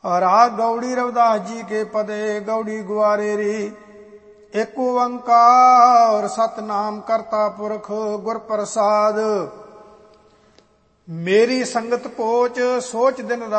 राग गौड़ी रविदास जी के पदे गौड़ी गुआरे री। एक ओंकार सतनाम करता पुरख गुर प्रसाद। मेरी संगत पोच सोच दिन